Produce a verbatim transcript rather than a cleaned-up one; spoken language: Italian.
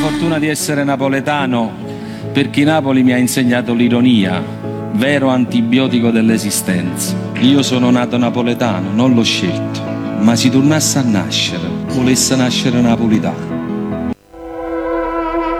fortuna di essere napoletano perché Napoli mi ha insegnato l'ironia, vero antibiotico dell'esistenza. Io sono nato napoletano, non l'ho scelto, ma se tornasse a nascere, volesse nascere napolitano.